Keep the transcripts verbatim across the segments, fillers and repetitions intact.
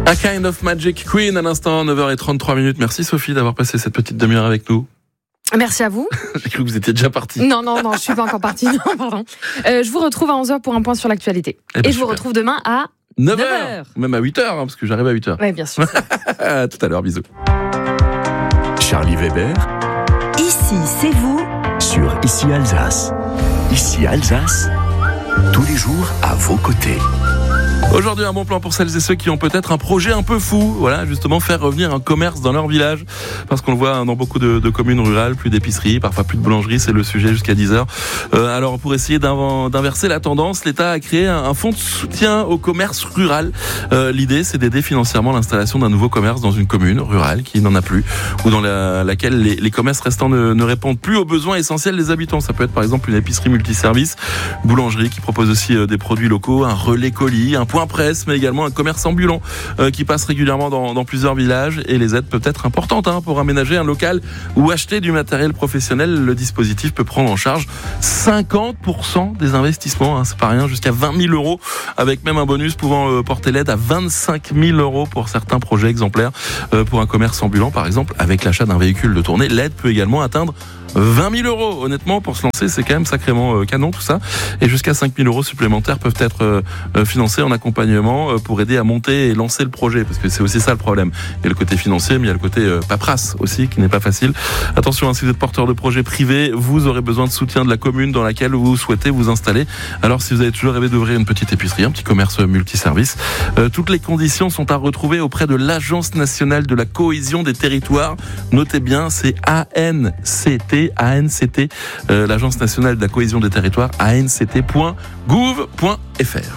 A Kind of Magic Queen à l'instant, neuf heures trente-trois minutes. Merci Sophie d'avoir passé cette petite demi-heure avec nous. Merci à vous. J'ai cru que vous étiez déjà partie. Non, non, non, je suis pas encore partie. Non, pardon. Euh, je vous retrouve à onze heures pour un point sur l'actualité. Eh ben, Et je vous super. retrouve demain à neuf neuf heures. heures. Même à huit heures, hein, parce que j'arrive à huit heures. Oui, bien sûr. À tout à l'heure, bisous. Charlie Weber, Ici, c'est vous. sur Ici Alsace. Ici Alsace, tous les jours à vos côtés. Aujourd'hui, un bon plan pour celles et ceux qui ont peut-être un projet un peu fou. Voilà, justement, faire revenir un commerce dans leur village. Parce qu'on le voit hein, dans beaucoup de, de communes rurales, plus d'épiceries, parfois plus de boulangeries, c'est le sujet jusqu'à dix heures. Euh, alors, pour essayer d'inv- d'inverser la tendance, l'État a créé un, un fonds de soutien au commerce rural. Euh, l'idée, c'est d'aider financièrement l'installation d'un nouveau commerce dans une commune rurale qui n'en a plus, ou dans la, laquelle les, les commerces restants ne, ne répondent plus aux besoins essentiels des habitants. Ça peut être par exemple une épicerie multiservice, boulangerie qui propose aussi euh, des produits locaux, un relais colis, un point presse, mais également un commerce ambulant euh, qui passe régulièrement dans, dans plusieurs villages, et les aides peuvent être importantes hein, pour aménager un local ou acheter du matériel professionnel. Le dispositif peut prendre en charge cinquante pour cent des investissements, hein, c'est pas rien, jusqu'à vingt mille euros, avec même un bonus pouvant euh, porter l'aide à vingt-cinq mille euros pour certains projets exemplaires. Euh, pour un commerce ambulant par exemple, avec l'achat d'un véhicule de tournée, l'aide peut également atteindre vingt mille euros. Honnêtement, pour se lancer, c'est quand même sacrément euh, canon tout ça. Et jusqu'à cinq mille euros supplémentaires peuvent être euh, euh, financés en accompagnement euh, pour aider à monter et lancer le projet. Parce que c'est aussi ça le problème. Il y a le côté financier, mais il y a le côté euh, paperasse aussi, qui n'est pas facile. Attention, hein, si vous êtes porteur de projet privé, vous aurez besoin de soutien de la commune dans laquelle vous souhaitez vous installer. Alors, si vous avez toujours rêvé d'ouvrir une petite épicerie, un petit commerce multiservice, euh, toutes les conditions sont à retrouver auprès de l'Agence nationale de la cohésion des territoires. Notez bien, c'est A N C T. A N C T, euh, l'Agence nationale de la cohésion des territoires, A N C T point gouv point F R.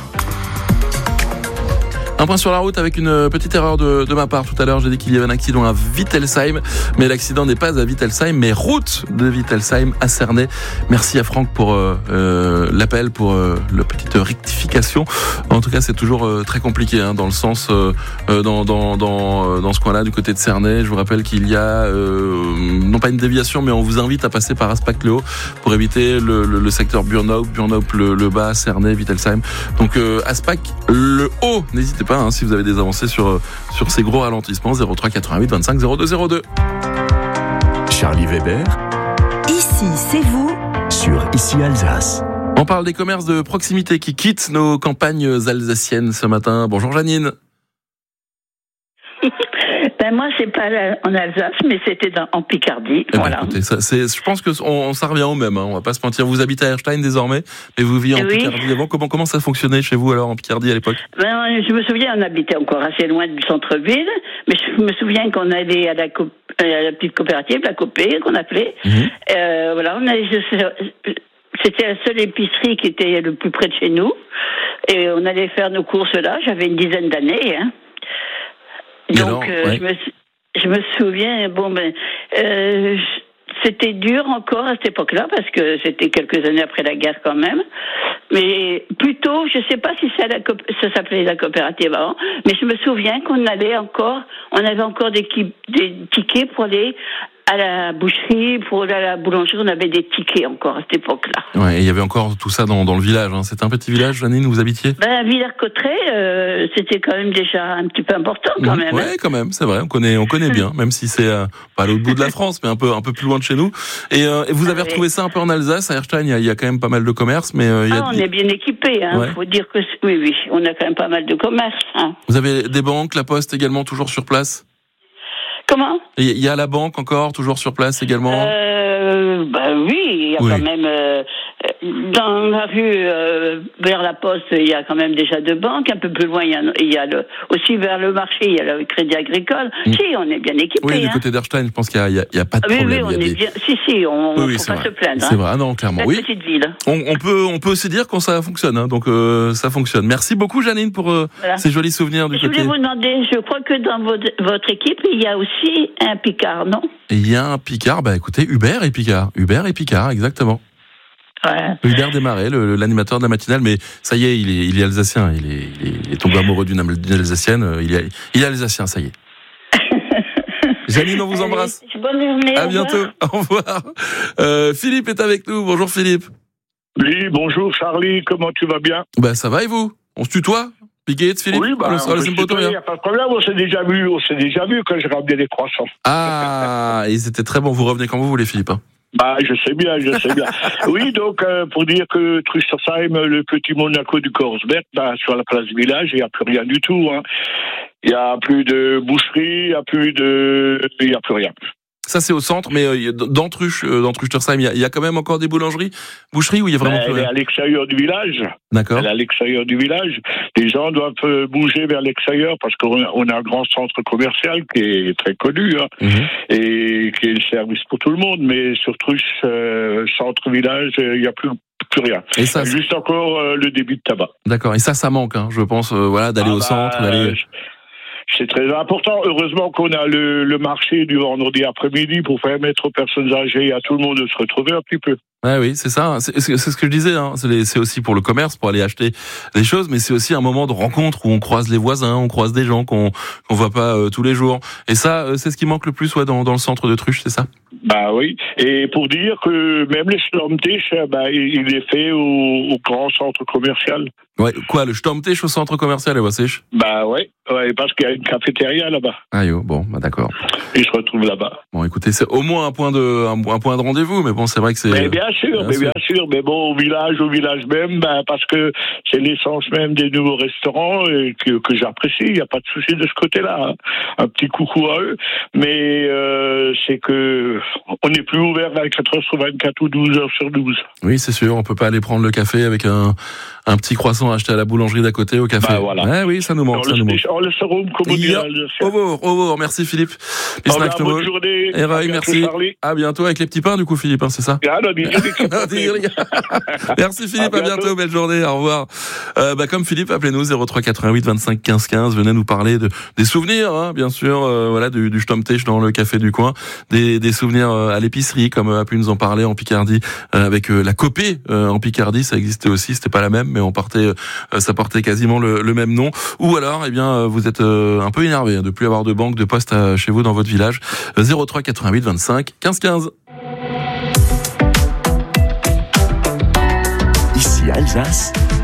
Un point sur la route avec une petite erreur de, de ma part. Tout à l'heure, j'ai dit qu'il y avait un accident à Wittelsheim, mais l'accident n'est pas à Wittelsheim, mais route de Wittelsheim à Cernay. Merci à Franck pour euh, euh, l'appel, pour euh, la petite rectification. En tout cas, c'est toujours euh, très compliqué hein, dans le sens, euh, dans, dans, dans, dans ce coin-là, du côté de Cernay. Je vous rappelle qu'il y a, euh, non pas une déviation, mais on vous invite à passer par Aspach-le-Haut pour éviter le, le, le secteur Burnhaupt, Burnhaupt le, le bas, Cernay, Wittelsheim. Donc euh, Aspach-le-Haut, n'hésitez pas. Hein, si vous avez des avancées sur, sur ces gros ralentissements, zéro trois quatre-vingt-huit vingt-cinq zéro deux zéro deux. Charlie Weber, Ici, c'est vous. sur Ici Alsace. On parle des commerces de proximité qui quittent nos campagnes alsaciennes ce matin. Bonjour Janine. Ben moi, c'est pas en Alsace, mais c'était dans, en Picardie. Eh ben, voilà. écoutez, ça, c'est, je pense que on, ça revient au même. Hein, on va pas se mentir. Vous habitez à Erstein désormais, mais vous vivez en Oui. Picardie avant. Comment comment ça fonctionnait chez vous alors en Picardie à l'époque? Ben, je me souviens, on habitait encore assez loin du centre-ville, mais je me souviens qu'on allait à la, co- à la petite coopérative, la Copé, qu'on appelait. Mmh. Euh, voilà, on allait, c'était la seule épicerie qui était le plus près de chez nous, et on allait faire nos courses là. J'avais une dizaine d'années. Hein. Et Donc, alors, euh, ouais. je, me, je me souviens, bon, ben, euh, c'était dur encore à cette époque-là, parce que c'était quelques années après la guerre quand même. Mais plutôt, je ne sais pas si ça, la, ça s'appelait la coopérative avant, mais je me souviens qu'on allait encore, on avait encore des, des tickets pour aller à la boucherie, pour aller à la boulangerie, on avait des tickets encore à cette époque-là. Ouais, il y avait encore tout ça dans, dans le village. Hein. C'était un petit village, Janine, où vous habitiez? Ben, Villers-Cotterêts, euh, c'était quand même déjà un petit peu important quand Mmh, même. ouais, hein. quand même, c'est vrai. On connaît, on connaît bien, même si c'est euh, pas à l'autre bout de la France, mais un peu, un peu plus loin de chez nous. Et, euh, et vous avez Ah, retrouvé oui. ça un peu en Alsace, à Erstein. Il y a, il y a quand même pas mal de commerces, mais euh, il y a, Ah, on est bien équipés, hein. Ouais. Faut dire que c'est- oui, oui, on a quand même pas mal de commerce. Hein. vous avez des banques, la Poste également toujours sur place. Comment? Et il y a la banque encore toujours sur place également. Euh, bah oui, il y a Oui. quand même euh, dans la rue euh, vers la Poste, il y a quand même déjà deux banques. Un peu plus loin, il y a, il y a le, aussi vers le marché, il y a le Crédit Agricole. Mm. Si, on est bien équipés. Oui, du hein. côté d'Erstein, je pense qu'il y a, il y a, il y a pas de Ah, oui, problème. oui, on Il y a est des- bien. Si, si, on Oui, ne oui, faut c'est pas vrai. se plaindre. C'est Hein. vrai, ah non, clairement. La Oui. petite ville. On, on peut, on peut aussi dire quand ça fonctionne. Hein, donc euh, ça fonctionne. Merci beaucoup, Janine, pour euh, Voilà. ces jolis souvenirs du Je voulais côté. vous demander, je crois que dans votre, votre équipe, il y a aussi un Picard, non? Et il y a un Picard. Bah écoutez, Hubert et Picard. Hubert et Picard, exactement. Ouais. Hubert Desmarais, le, le- l'animateur de la matinale, mais ça y est, il est, il est alsacien. Il est, il est, il est tombé amoureux d'une, d'une alsacienne. euh, Il est, il est alsacien, ça y est. Janine, on vous Allez, embrasse. bonne journée. À au revoir. bientôt. Au revoir. Euh, Philippe est avec nous. Bonjour Philippe. Oui, bonjour Charlie, comment tu vas bien? Bah ça va et vous? On se tutoie? Piquet, Philippe? Oui, bah, le, on le peut se Simpoto, tutoyer, y a pas de problème, on s'est déjà vu, on s'est déjà vu quand j'ai ramené les croissants. Ah, ils étaient très bons. Vous revenez quand vous voulez, Philippe. Hein. Bah, je sais bien, je sais bien. Oui, donc, euh, pour dire que Trüstersheim, le petit Monaco du Korsberg, bah, sur la place Village, il n'y a plus rien du tout, hein. Il n'y a plus de boucherie, il n'y a plus de, il n'y a plus rien. Ça, c'est au centre, mais euh, dans Truche, euh, dans Trüstersheim, il y, y a quand même encore des boulangeries, boucheries, où il y a vraiment Ben, plus elle est rien. à l'extérieur du village. D'accord. Elle est à l'extérieur du village. Les gens doivent euh, bouger vers l'extérieur parce qu'on a, on a un grand centre commercial qui est très connu, hein, Mhm. et qui est le service pour tout le monde. Mais sur Truche, euh, centre-village, il n'y a plus plus rien. Et ça, c'est- Juste encore euh, le début de tabac. D'accord. Et ça, ça manque, hein, je pense, euh, voilà, d'aller Ah au bah, centre, d'aller. C'est très important. Heureusement qu'on a le, le marché du vendredi après-midi pour permettre aux personnes âgées et à tout le monde de se retrouver un petit peu. Ouais, oui, c'est ça. C'est, c'est, c'est ce que je disais. Hein. C'est, les, c'est aussi pour le commerce, pour aller acheter des choses, mais c'est aussi un moment de rencontre où on croise les voisins, on croise des gens qu'on qu'on voit pas euh, tous les jours. Et ça, euh, c'est ce qui manque le plus, ouais, dans, dans le centre de Truche, c'est ça. Bah oui. Et pour dire que même les Stammtisch, bah, il est fait au, au grand centre commercial. Ouais, quoi, le Stammtisch au centre commercial, et Wassich. Bah ouais, ouais, parce qu'il y a une cafétéria là-bas. Ah yo, bon, bah d'accord. Ils se retrouvent là-bas. Bon, écoutez, c'est au moins un point de un, un point de rendez-vous, mais bon, c'est vrai que c'est. Mais bien sûr, bien mais sûr. bien sûr, mais bon, au village, au village même, bah, parce que c'est l'essence même des nouveaux restaurants et que, que j'apprécie. Il n'y a pas de souci de ce côté-là. Hein. Un petit coucou à eux, mais euh, c'est que on n'est plus ouvert vingt-quatre heures sur vingt-quatre ou douze heures sur douze. Oui, c'est sûr, on peut pas aller prendre le café avec un un petit croissant acheté à la boulangerie d'à côté au café. Bah, voilà. Ouais, oui, ça nous manque, On ça le, nous manque. on le saura comme on dit. Ja, au revoir, au revoir, merci Philippe. Bis Au revoir, nächste bonne Mal. journée. Et Ray, À bientôt, merci. Charlie. À bientôt avec les petits pains du coup, Philippe, hein, c'est ça. Ja, non, die- die- die- Merci Philippe, À à bientôt, bientôt. belle journée, au revoir. Euh, bah, comme Philippe, appelez-nous zéro trois quatre-vingt-huit vingt-cinq quinze quinze, venez nous parler de des souvenirs, hein, bien sûr, euh, voilà, du, du Stammtisch dans le café du coin, des, des souvenirs euh, à l'épicerie, comme euh, a pu nous en parler en Picardie, euh, avec euh, la Copé euh, en Picardie, ça existait aussi, c'était pas la même, mais on partait, euh, ça portait quasiment le, le même nom. Ou alors, eh bien, euh, vous êtes euh, un peu énervé hein, de plus avoir de banque, de poste à, chez vous dans votre village. Euh, zéro trois quatre-vingt-huit vingt-cinq quinze quinze. Ici Alsace,